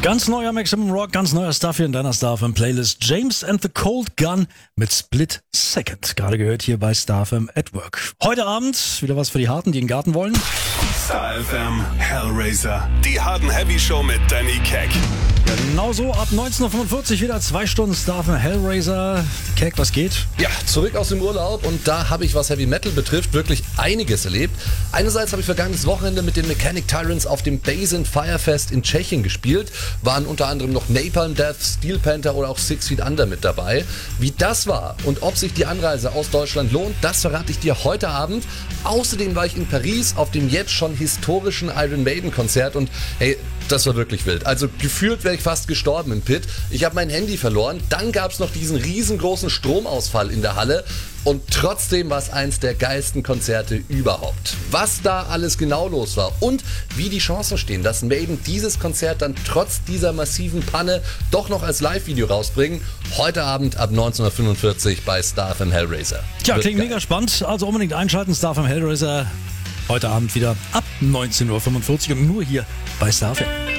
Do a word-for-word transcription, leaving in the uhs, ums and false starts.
Ganz neuer Maximum Rock, ganz neuer Stuff hier in deiner Star F M Playlist. James and the Cold Gun mit Split Second. Gerade gehört hier bei Star F M at Work. Heute Abend wieder was für die Harten, die in den Garten wollen. Star F M Hellraiser. Die Harten Heavy Show mit Danny Keck. Genau so, ab neunzehn Uhr fünfundvierzig wieder zwei Stunden Star F M Hellraiser. Keck, was geht? Ja, zurück aus dem Urlaub und da habe ich, was Heavy Metal betrifft, wirklich einiges erlebt. Einerseits habe ich vergangenes Wochenende mit den Mechanic Tyrants auf dem Basin Firefest in Tschechien gespielt. Waren unter anderem noch Napalm Death, Steel Panther oder auch Six Feet Under mit dabei. Wie das war und ob sich die Anreise aus Deutschland lohnt, das verrate ich dir heute Abend. Außerdem war ich in Paris auf dem jetzt schon historischen Iron Maiden Konzert und hey, das war wirklich wild. Also gefühlt wäre ich fast gestorben im Pit. Ich habe mein Handy verloren. Dann gab es noch diesen riesengroßen Stromausfall in der Halle. Und trotzdem war es eins der geilsten Konzerte überhaupt. Was da alles genau los war und wie die Chancen stehen, dass Maiden dieses Konzert dann trotz dieser massiven Panne doch noch als Live-Video rausbringen. Heute Abend ab neunzehn Uhr fünfundvierzig bei Star F M Hellraiser. Tja, Wird klingt geil. mega spannend. Also unbedingt einschalten, Star F M Hellraiser. Heute Abend wieder ab neunzehn Uhr fünfundvierzig und nur hier bei Star F M.